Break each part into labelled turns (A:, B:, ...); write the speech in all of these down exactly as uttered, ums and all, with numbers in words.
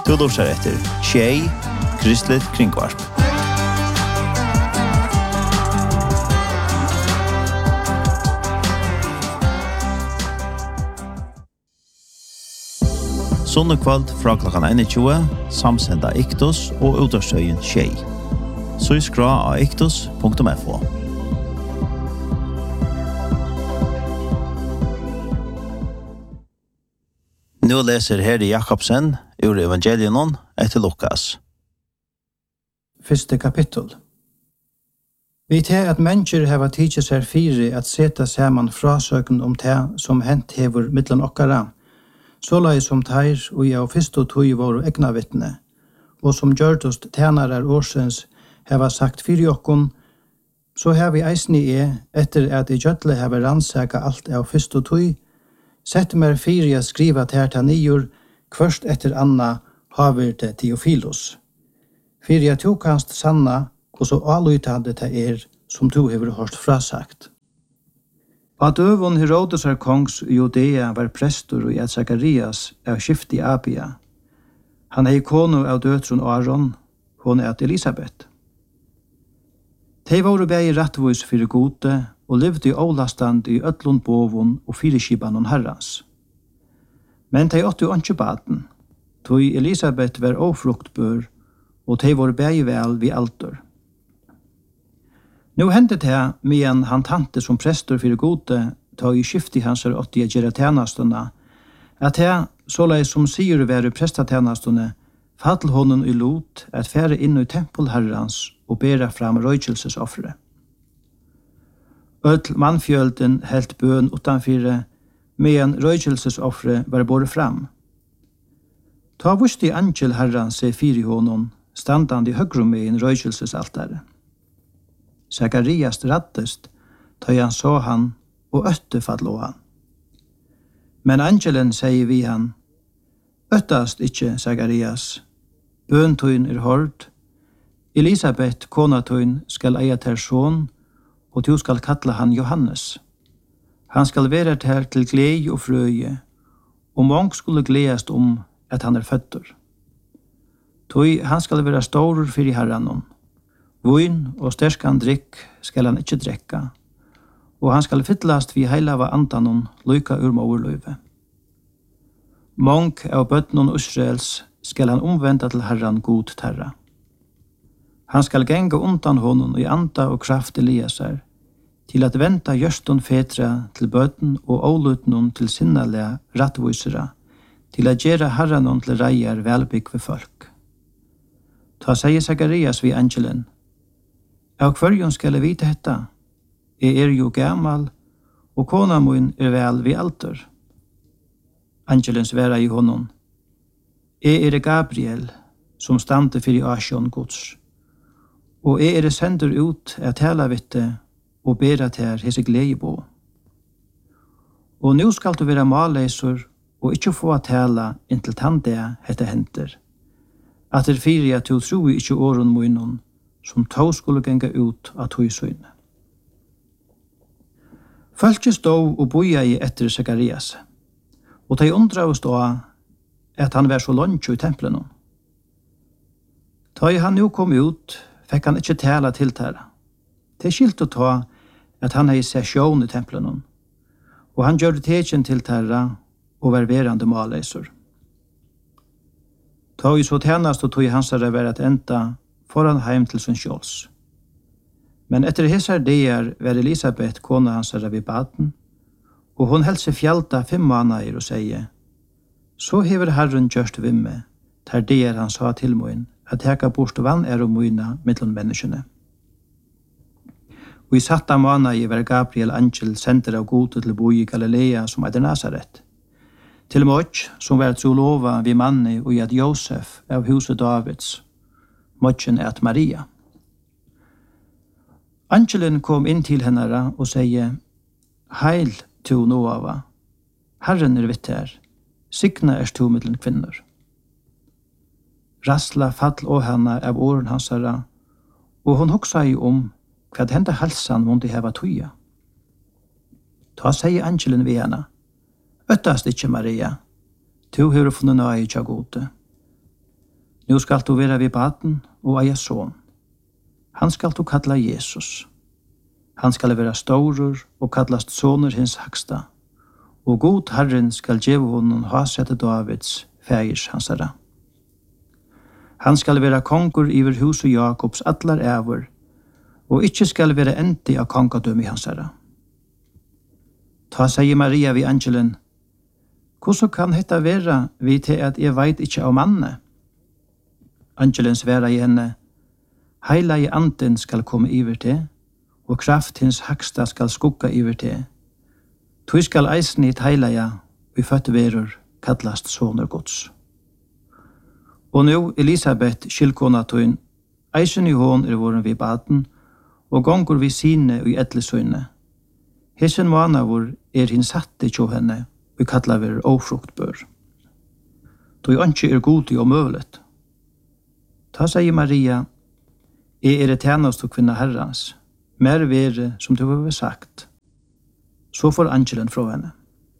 A: Du lurer etter Tjei, Kristelig Kringvarp. Sunnekvald fra klokkan tjue, samsenda Iktus og utastøyen Tjei. Så skra av iktus punktum f o. Nu leser Heri Jakobsen ur Evangelien etter Lukas.
B: Første kapittel. Vi tar at mennesker hava tidsi seg fire at seta saman frasøken om det som hent hever mittlen okkara, såleis som teir og jeg og fyrst og tog våre egna vittne, og som gjørtost tænarar årsens hava sagt fyrir okkon, så har vi eisen i e, etter at i gjøtle hava rannsaka alt av fyrst og tog, sett mer fyrir jeg skriva terta nior, kvørst etter anna haver det Teofilos. Fyrir jeg tog kanst sanna, og så allytande det er, som du hever hørt frasagt. At døvun Herodes er kongs i Judea var prestor i at Zakarias av skift i Abia. Han er konu av døtrun Aron, hon er at Elisabeth. De var begge rettvis fyrir gode, og levde i avlastand i ötlund bovun og fyrirskibanon herrans. Men de åtte jo ikke baden, tog Elisabeth var ofruktbør, og de var begge vel vid alder. Nå hendte det medan han tante som prestor fyrir gode, tog i skifti hans er åtte jeg gjerra tjenestene, at det, såleis som sier være prestatjenestene, fattel honom i lot at fære inn i tempelherrans og bæra fram røykjelsesoffre. Öll mannfjölden helt bøn utanfyre, medan røykjelsesoffre var båret fram. Ta vusti angel herran seg fyri honom, standande i høgrumme i en røykjelsesaltare. Zakarias rattest, ta han så han, og øtte fallå han. Men angelen sier vi han, øttast ikkje, Zakarias, bøntøyn er hård, Elisabeth, konatøyn, skal eia ter son, og du skal kalla han Johannes. Han skal være ter til glede og frøye, og mång skulle gledast om at han er føtter. Tøy, han skal være stor fyrir herranon. Vøyn og sterskan drikk skal han ikkje drekka, og han skal fyllast vi heilava andanon lyka ur moverløyve. Mång av bøtnon Israels skal han omvenda til herran god terra. Han skal genga undan honom i anda og kraft Eliasar, til at venta gjørston fetra til bøten og ålutnon til sinnalega rattvusera, til at gjera herranon til reier velbygg ved folk. Ta sier Zakarias vi angelen, av hverjon skal jeg vite hetta, jeg er jo gammal, og kona mun er vel vi alter. Angelen sværa i honom, jeg er Gabriel, som stande fyrir asjon gods, og jeg er sender ut at tala vitte og bera ter hese glede på. Og nu skal du være malleisor og ikkje få at tala inntil tande hette henter, at er fyrir at du tro ikkje åren munnen, som tog skulle genga ut av tøysøyne. Fölkje stod og boja i etter Zakarias, og de undra å stå at han var så lunch i templen. Da han nu kom ut, fikk han ikke tala til tæra. Det skilt å ta at han hei sesjon i templen, og han gjør tegjen til tæra og var verande malleisor. Da i så tjenast og tog hans er vært enda foran heim til sin skjåls. Men etter hesar deir var Elisabeth kona hans er vid baden, og hon held seg fjalta fem månader og sier, så hever Herren gjørst vimme, der deir han sa til moin, at heka bort vann er og moina mittlom menneskene. Og i satta månader var Gabriel angel sender av gode til bo i Galilea som er Nazaret. Til Motj, som var trolova vid manni og i at Josef av huset Davids, Motjen er at Maria. Angelen kom inn til hennara og sier, heil to Noava, Herren er vitt her, signa er to mittlen kvinner. Rassla fall å henne av åren hansara, og hon hoksa i om hva hende halsan måtte heva tuja. Ta sier angelen ved henne, øttast ikkje Maria, to har funnet nøye tja gode. Nu skal du være vid baden og eia son. Han skal du kalla Jesus. Han skal være staurur og kallast soner hins haksta. Og god Herren skal gjeve honom hasete Davids, fægis hansara. Han skal være kongur iver hus og Jakobs allar æver, og ikkje skal være endi av kongadøm i hansara. Ta sier Maria vid angelen, hvordan kan dette være vi til at jeg veit ikkje av manne? Angelen sværa i henne, heila i anden skal komme iver til, og kraft hins haksta skal skugga iver til. Tui skal eisen hit heila ja, vi føtte verur, kallast soner gods. Og nu Elisabeth, skilkona tuin, eisen i hån er våren vid baden, og gongur vi sine og i etlesøyne. Hesen månavur er hin satte tjo henne, vi kallar ver ofruktbør. Tui ønske er godi og møvlet. Ta sier Maria, jeg er et tjenast og kvinna herrans, mer vere som du har sagt. Så får angelen fra henne.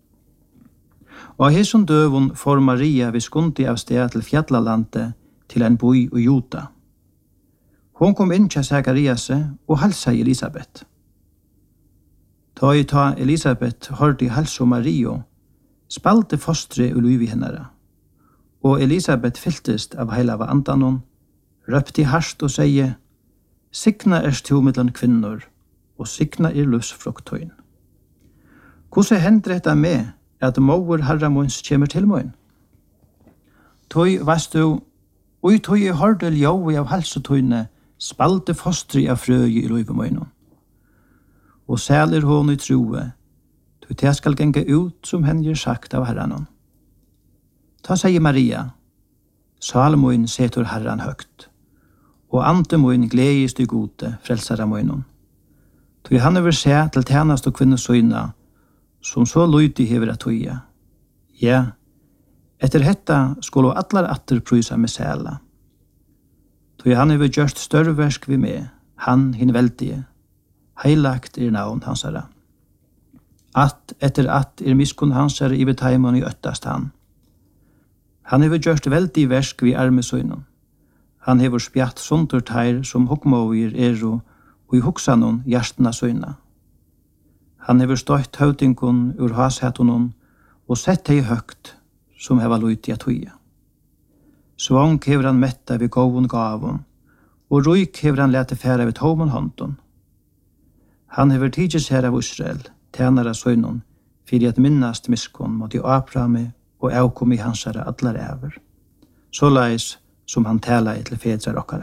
B: Og hesson døvun får Maria vi skundi av sted til fjallalandet til en boi og Jota. Hon kom inn til Zakariase og halsa Elisabeth. Ta i ta Elisabeth hørte i halso Mario, spalte fostre og luiv i hennara. Og Elisabeth fylltest av heila av andanon, røpte harst og seie, signa erst to mittlan kvinnor, og signa er lusfrukttøyn. Hvordan hender dette med at mover herramunds kommer til moin? Tøy, veist du, og i tøy er hordel jau av halsetøyne, spalte fostri av frøy i luivemoinon. Og sæler hon i troe, tøy te skal genge ut som hen gir sagt av herranon. Ta sier Maria, Salmoin setur herran høgt, og antemoin gledist i gode frelsaramoinon. Tøy han over se til tjenast og kvinnesøyna, som så lydde hever at tøya. Ja, etter hetta skulle allar atter prysa med sæla. Tøy han hever gjørst større versk vi med, han hin veldige. Heilagt er navn hansara. At etter at er miskun hansara i betaimon i øttast han. Han hever gjørst veldig versk vi armesøynon. Han hever spjatt sundur teir som hokmåir eru og i hoksanon hjertna søyna. Han hever støtt høvdingon ur hashetunon og sett hei høgt som heva luiti at huia. Svang hever han metta vid gåvun gavun, og ruik hever han lete færa vid tomon håndon. Han hever tidsis her av Israel, tænara søynon, fyrir at minnast miskon mot i Abrahami og avkom i hansara allar æver. Så leis som han tala i til fedrar okkara.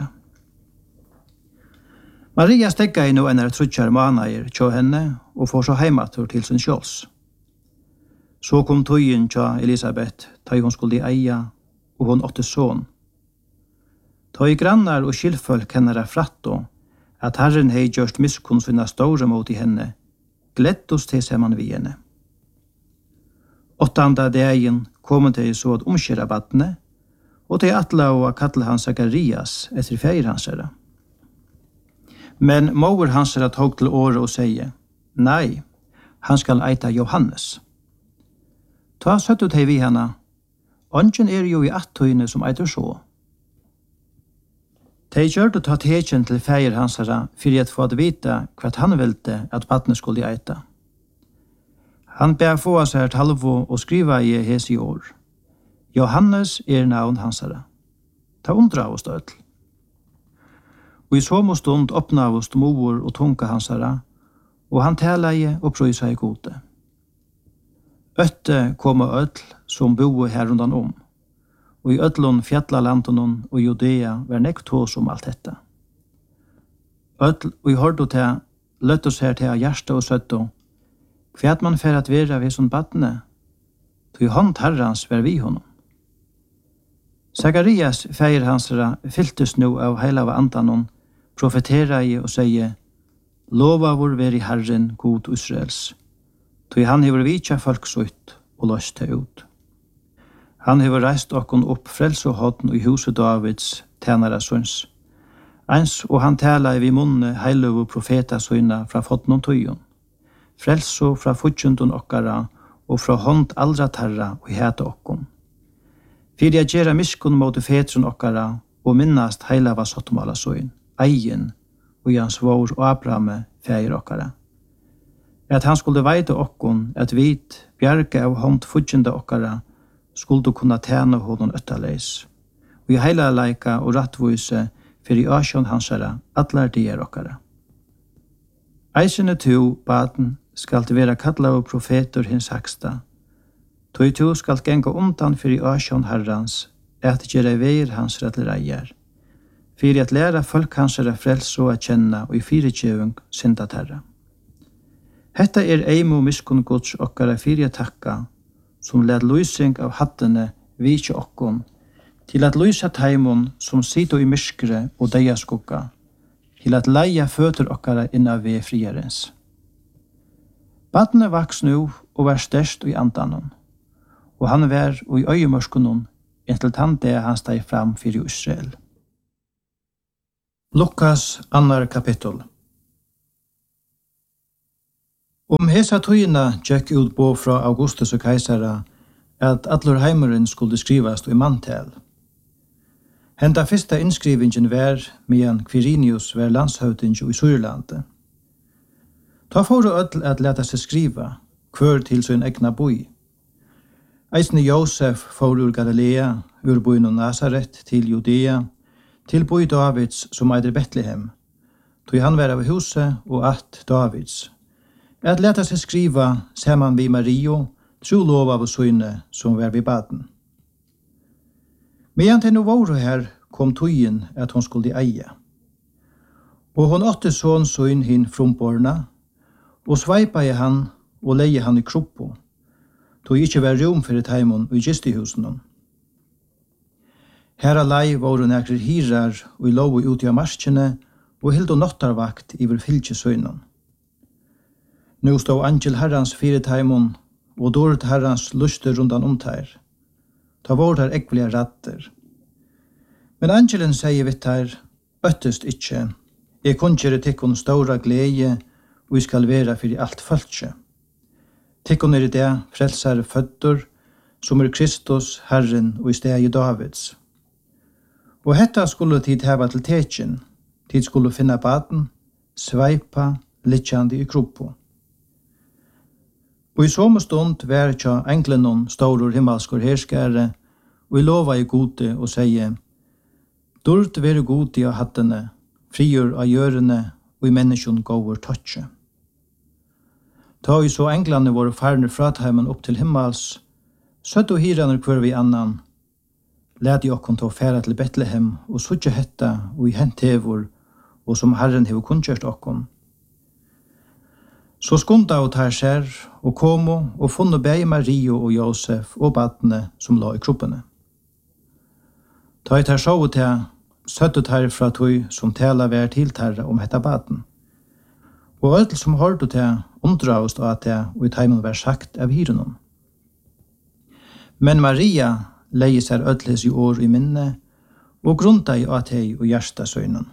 B: Maria stegga i nu enn trutjar manair tjå henne og får så heimatur til sin skjåls. Så kom tøyen tjå Elisabeth, ta hon skulle eia, og hon åtte son. Ta i grannar og skilfølk hennara fratto, at Herren hei gjørst miskunn sinna store mot i henne, gleddos til seman vi henne. Åttanda dagen kom til så at omskjera badne, og til atla og kalla han Zakarias etter feir hansara. Men mover hansara tog til året og sier, nei, han skal eita Johannes. Ta søttet hei vi henne, ongen er jo i attøyne som eitur så. De gjør det ta tekjen til feir hansara fyrir at få at vita hva han velte at badne skulle eita. Han ber få seg et halvo og skriva i hes i år. Johannes er navn hansara. Ta undra av oss dødl. Og i somo stund åpna av oss moer og tunga hansara, og han tala i og prøysa i gode. Øtte koma ødl som boe her rundan om, og i ødlon fjallalandonon og Judea var nekt hos om alt detta. Ødl og i hårdo til løtt oss her til hjärsta og søtto, kvært man fer at vera ved som badne, tog hånd herrans var vi honom. Zakarias, feir hansara, fylltes nu av heila av andanon, profetera i og seie, lova vår veri Herren god Israels, tog han hever vitja folk sutt og løst det ut. Han hever reist okkon opp frels og hodn i huset Davids, tænara søns. Eins og han tala i vi munne heiløv og profeta søyna fra fotnon tøyon. Frelso fra futjundun okkara og fra hånd aldra tarra og heta okkon. Fyrir jeg gjøre miskun mot fetron okkara og minnast heila var sottomala søyn, egin og hans vår og Abrahame feir okkara. At han skulle veite okkon at vit, bjerke av hånd fudgjende okkara, skulle kunna tjene honom øttaleis. Og i heila leika og rattvise fyrir asjon hansara atlar dier okkara. Eisene to, baden, skal det være kalla av profeter hins haksta. Toi to skal genga undan fyrir asjon herrans, at gjere veir hans rettlereier. Fyrir at læra folk hansara frelso a kjenna og i fyrir tjevung synda terra. Hetta er eimu miskun gods okkara fyrir takka, som led lysing av hattene vitje okkon, til at lysa taimon som sito i myskre og deia skugga, til at leia føtur okkara inna ved friarens. Badne vaks nu og var størst i andanon, og han var og i øyemørskunon inntil tante han steg fram fyrir Israel. Lukas annar kapittel. Om hesa tøyina tjekk ut på fra Augustus og Kaisara at allur heimeren skulle skrivast i mantel. Henda fyrsta innskrivingen var medan Quirinius var landshøvding i Sørlandet. Ta for å ødel at leta seg skriva, kvør til sin egna boi. Eisne Josef for ur Galilea, ur boin og Nazaret til Judea, til boi Davids som eider Betlehem, tog han var av huset og at Davids. At leta seg skriva saman vi Mario, tro lov av søyne som var vid baden. Medan til no våre her kom tøyen at hon skulle eie. Og hon åtte sån søyn hin frumborna, og sveipa i han og leie han i kroppo, tog ikkje var rom for et heimon og i gistehusen. Her alai våre nekrer hirar og i lov ut i marskene og hildo nottarvakt iver fylkjesøynen. Nå stod angel herrans fire heimon og dåret herrans luster rundan omtær. Ta vårt her ekvelige ratter. Men angelen sier vitt her, øttest ikkje, jeg kunnkjere tikkun stora glede, og jeg skal være fyrir alt følge. Tikkun er i det frelsare fødder, som er Kristus, Herren og i stegi Davids. Og hetta skulle tid heva til tekjen, tid skulle finna baden, sveipa, litjandi i kroppo. Og i somme stund var tja englenon staurur himmelskor herskare, og i lova i gode og seie, Dord vere god i av hattene, frigjør av gjørene, og i menneskjon gåver tøtje. Ta i så englene våre farne fratheimen opp til himmels, søtt og hiraner kvar vi annan, led i okkon til å fære til Betlehem, og suttje hetta, og i hent hevor, og som Herren hever kunnkjørt okkon. Så skunda og tar ser, og komo, og funno bei Mario og Josef, og badne som la i kroppene. Ta i tar sjåu til, søttet her fra tøy som tala vær til terra om hetta baden. Og ødel som hørte til undravst av det og i teimen var sagt av hyrenom. Men Maria leie seg ødles i år i minne og grunta i at hei og hjertasøynen.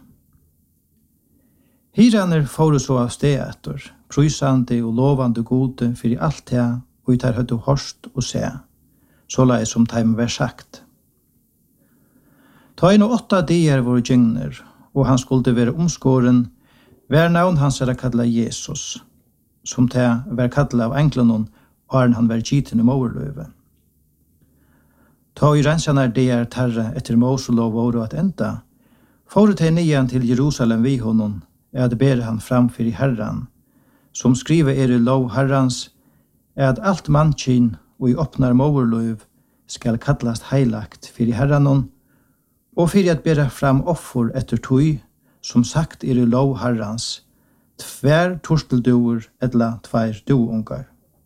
B: Hyraner får så av sted etter, prøysande og lovande gode for i alt det og i tar høyde hørst og se, så la jeg som teimen var sagt. Ta inn og åtta dier våre gyngner, og han skulle være omskåren, vær navn hans er kalla Jesus, som til var kalla av englenon, og han var gyten i overløve. Ta i rensanar dier terre etter Moselov våre at enda, for til nian til Jerusalem vi honom, er at ber han framfyr i Herran, som skriver er i lov Herrans, er at alt mannkinn og i åpnar overløv skal kallast heilagt fyr i Herranon, og fyrir at bera fram offer etter tøy, som sagt er i lov Herrans, tver torstelduer etla tver duungar.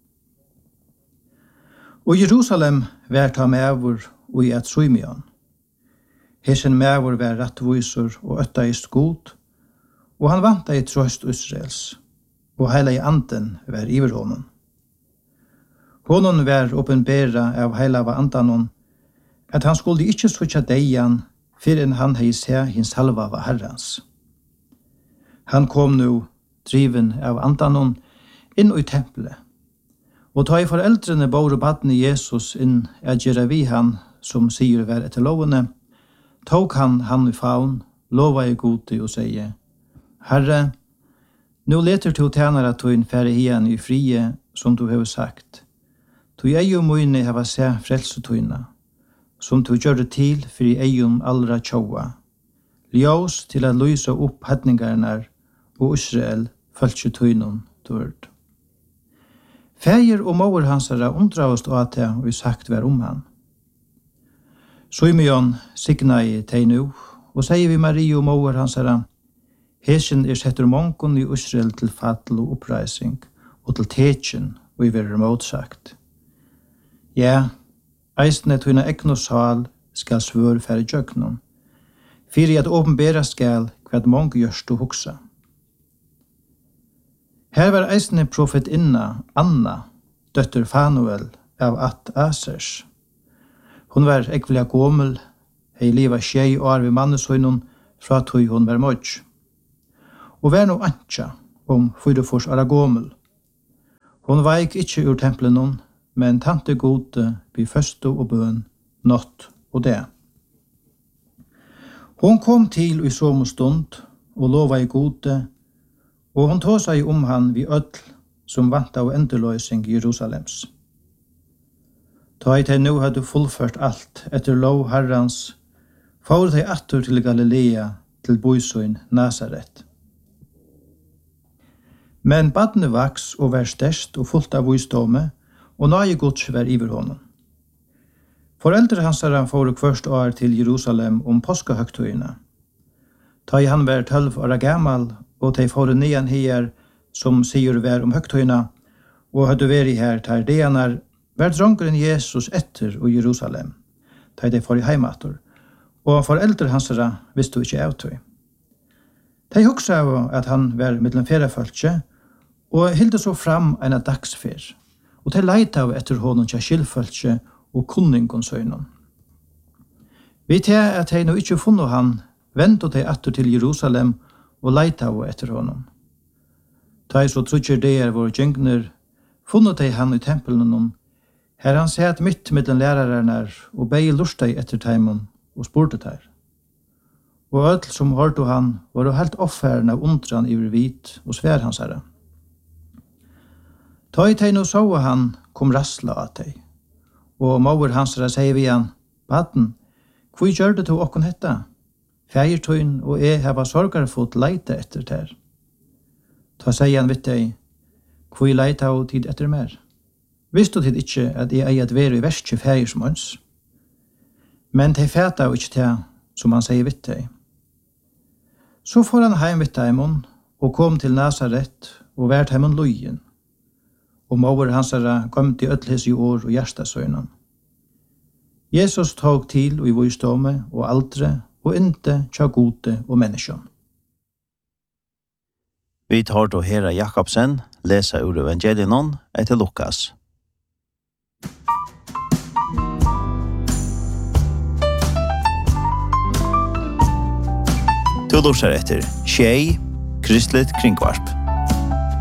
B: Og Jerusalem vær ta mevor og i et Symion. Hesen mevor vær rettvisor og øttaist god, og han vanta i trøst Israels, og heila i anden vær iver honom. Honom vær oppenbera av heila av andanon, at han skulle ikkje switcha deian fyrir han hei se hins halva av Herrans. Han kom nu, driven av andanon, inn i tempelet, og ta i foreldrene bor og badne Jesus inn at gjøre vi han som sier vær etter lovene, tok han han i faun, lova i gode og sier, Herre, nå leter to tjenere tøyn færre hien i frie, som du har sagt. Tu ei og møyne hava se frelsetøyna, som du gjør det til for i eium allra tjoa. Ljós til at lysa opp hedningarnar og Israel følge tøynun dørd. Fægir og mauer hansara undravast og at det og sagt vær om han. Simeon signa i teg nu, og sier vi Marie og mauer hansara, Hesen er setter mongon i Israel til fatel og oppreising, og til tekjen, og i verre motsagt. Ja, eisne tøyna ekno sal skal svør færre djøknon, fyrir at åpenbæra skal hva mong gjørst og hoksa. Her var eisne profetinna Anna, døtter Fanuel av at Asers. Hun var ekvelia gommel, hei liva tjei år ved manneshøynon fra tøy hun var mødj. Og vær no antja om fyrefors ara gommel. Hun veik ikkje ur templenon, men tante gode by føsto og bøn, nått og det. Hon kom til i som stund og lova i gode, og hon tog seg om han vi ødl som vant av endeløysing i Jerusalems. Ta i teg nu hadde fullført alt etter lov herrans, for teg atter til Galilea til boisøyn Nazaret. Men badne vaks og vær størst og fullt av visdomme, og nøye gods vær iver honom. Foreldre hansara får først år til Jerusalem om påskahøgtøyene. Ta i han vær tølv år gammal, og de får nian her som sier vær om høgtøyene, og hadde vært her til deanar, vær drongeren Jesus etter og Jerusalem, ta de får i heimater, og foreldre hansara visste ikke av tøy. De huksa av at han var mellom feriefølge, og hilde så fram en dagsfer, og de leita av etter honom til skilfølge og kunningon. Vi tar at de nå ikke funnet han, ventet de atter til Jerusalem og leita av etter honom. Ta i så trutjer det er våre gjengner, funnet de han i tempelen, her han sett midt mellom lærerne og bei lusteg etter teimon og spurte der. Og ødel som hørte han var helt offeren av undran i hvit og svær hans herre. Ta i tegn og så han kom rassla av teg, og mauer hans herre sier vi han, Baden, hvor gjør det til okken hetta? Fægertøyn og jeg hava sorgar fått leite etter ter. Ta sier han vidt deg, hvor leite av tid etter mer? Visste tid ikkje at jeg eier at være i verste fægersmåns? Men de fæta jo ikkje til som han sier vidt deg. Så får han heim vidt Daimon og kom til Nazaret og vært heimon lojen. Og mauer hans herre kom til ødles i år og hjertasøgnen. Jesus tog til og i visdomme og aldre og inte tja gode og menneskjøn.
A: Vi tar til Hera Jakobsen, lesa ur evangelion etter Lukas. Du lurer etter Tjei, Kristelig Kringvarp.